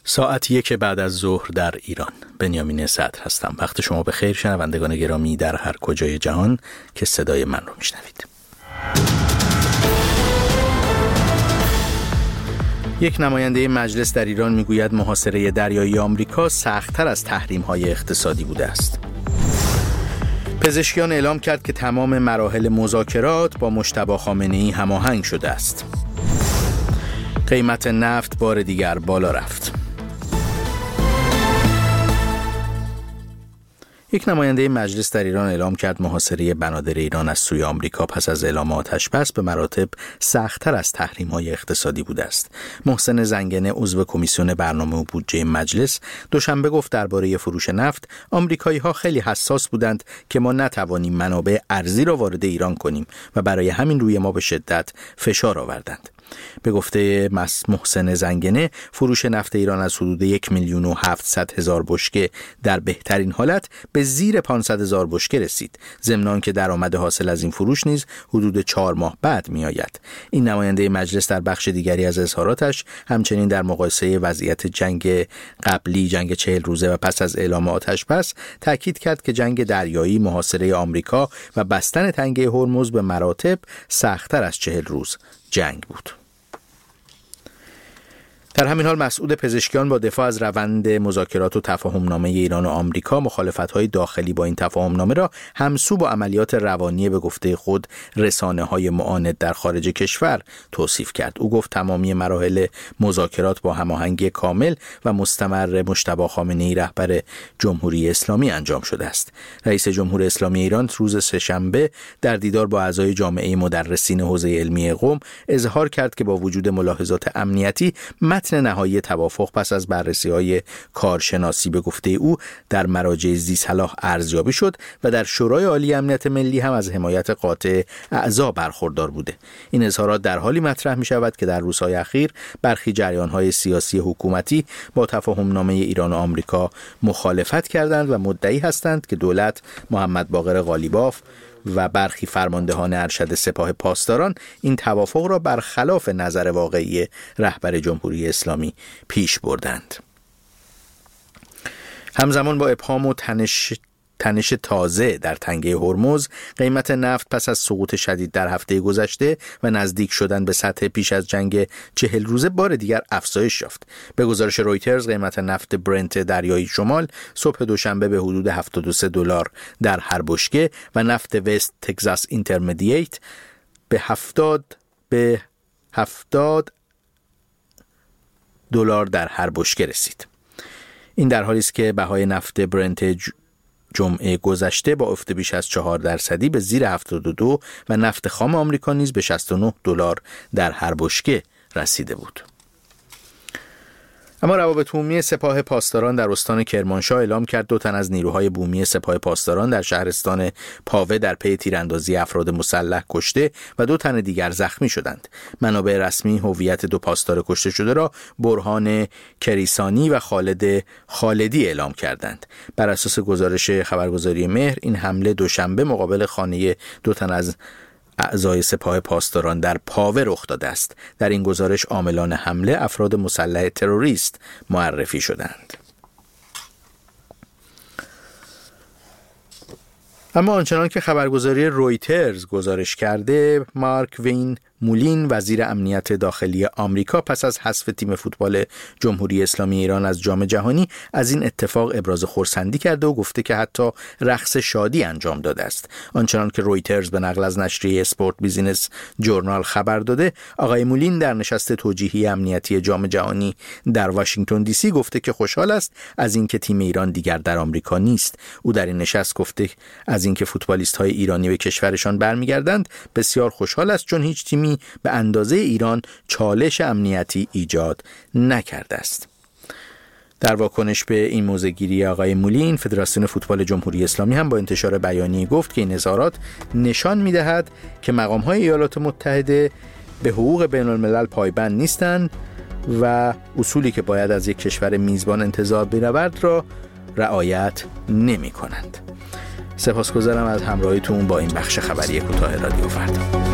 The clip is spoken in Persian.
ساعت 1 بعد از ظهر در ایران. بنیامین صدر هستم. وقت شما بخیر شنوندگان گرامی در هر کجای جهان که صدای من رو میشنوید. یک نماینده مجلس در ایران میگوید محاصره دریایی آمریکا سخت‌تر از تحریم‌های اقتصادی بوده است. پزشکیان اعلام کرد که تمام مراحل مذاکرات با مجتبی خامنه‌ای هماهنگ شده است. قیمت نفت بار دیگر بالا رفت. یک نماینده مجلس در ایران اعلام کرد محاصره بنادر ایران از سوی آمریکا پس از اعلام آتش‌بس به مراتب سخت‌تر از تحریم‌های اقتصادی بوده است. محسن زنگنه عضو کمیسیون برنامه و بودجه مجلس دوشنبه گفت درباره فروش نفت آمریکایی‌ها خیلی حساس بودند که ما نتوانیم منابع ارزی را وارد ایران کنیم و برای همین روی ما به شدت فشار آوردند. به گفته محسن زنگنه فروش نفت ایران از حدود 1,700,000 بشکه در بهترین حالت به زیر 500,000 بشکه رسید. ضمن آنکه درآمد حاصل از این فروش نیز حدود 4 ماه بعد می آید. این نماینده مجلس در بخش دیگری از اظهاراتش همچنین در مقایسه وضعیت جنگ قبلی، جنگ 40 روزه و پس از اعلام آتش‌بس تاکید کرد که جنگ دریایی، محاصره آمریکا و بستن تنگه هرمز به مراتب سخت‌تر از 40 روز جنگ بود. در همین حال مسعود پزشکیان با دفاع از روند مذاکرات و تفاهمنامه ایران و آمریکا مخالفت‌های داخلی با این تفاهمنامه را همسو با عملیات روانی به گفته خود رسانه‌های معاند در خارج کشور توصیف کرد. او گفت تمامی مراحل مذاکرات با هماهنگی کامل و مستمر مجتبی خامنه‌ای رهبر جمهوری اسلامی انجام شده است. رئیس جمهور اسلامی ایران روز سه‌شنبه در دیدار با اعضای جامعه مدرسین حوزه علمی قم اظهار کرد که با وجود ملاحظات امنیتی متن نهایی توافق پس از بررسی‌های کارشناسی به گفته او در مراجع ذی‌صلاح ارزیابی شد و در شورای عالی امنیت ملی هم از حمایت قاطع اعضا برخوردار بوده. این اظهارات در حالی مطرح می‌شود که در روزهای اخیر برخی جریان‌های سیاسی حکومتی با تفاهمنامه ایران و آمریکا مخالفت کردند و مدعی هستند که دولت محمد باقر قالیباف و برخی فرماندهان ارشد سپاه پاسداران این توافق را برخلاف نظر واقعی رهبر جمهوری اسلامی پیش بردند. همزمان با ابهام و تنش تازه در تنگه هرمز، قیمت نفت پس از سقوط شدید در هفته گذشته و نزدیک شدن به سطح پیش از جنگ 40 روزه بار دیگر افزایش یافت. به گزارش رویترز قیمت نفت برنت دریایی شمال صبح دوشنبه به حدود $73 در هر بشکه و نفت وست تگزاس اینترمدییت به 70 دلار در هر بشکه رسید. این در حالی است که بهای نفت برنت جمعه گذشته با افت بیش از 4% به زیر 72 و نفت خام آمریکا نیز به $69 در هر بشکه رسیده بود. اما روابط عمومی سپاه پاسداران در استان کرمانشاه اعلام کرد 2 تن از نیروهای بومی سپاه پاسداران در شهرستان پاوه در پی تیراندازی افراد مسلح کشته و 2 تن دیگر زخمی شدند. منابع رسمی هویت 2 پاسدار کشته شده را برهان کریسانی و خالد خالدی اعلام کردند. بر اساس گزارش خبرگزاری مهر این حمله دوشنبه مقابل خانه 2 تن از اعضای سپاه پاسداران در پاوه رخ داده است. در این گزارش عاملان حمله افراد مسلح تروریست معرفی شدند. اما آنچنان که خبرگزاری رویترز گزارش کرده، مارک وین مولین وزیر امنیت داخلی آمریکا پس از حذف تیم فوتبال جمهوری اسلامی ایران از جام جهانی از این اتفاق ابراز خرسندی کرده و گفته که حتی رقص شادی انجام داده است. آنچنان که رویترز به نقل از نشریه اسپورت بیزینس جورنال خبر داده، آقای مولین در نشست توجیهی امنیتی جام جهانی در واشنگتن دی سی گفته که خوشحال است از اینکه تیم ایران دیگر در آمریکا نیست. او در این نشست گفته از اینکه فوتبالیست‌های ایرانی به کشورشان برمیگردند بسیار خوشحال است، چون هیچ تیمی به اندازه ایران چالش امنیتی ایجاد نکرده است. در واکنش به این موضع‌گیری آقای مولین، فدراسیون فوتبال جمهوری اسلامی هم با انتشار بیانیه گفت که این اظهارات نشان می‌دهد که مقام‌های ایالات متحده به حقوق بین‌الملل پایبند نیستند و اصولی که باید از یک کشور میزبان انتظار برود را رعایت نمی‌کنند. سپاسگزارم از همراهیتون با این بخش خبری کوتاه رادیو فردا.